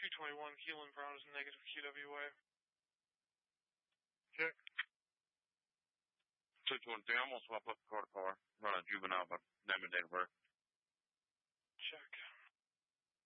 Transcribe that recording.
221, Keelan Brown is negative QWA. Check. 223, I'm going to swap up the car, run a juvenile by name and date of birth.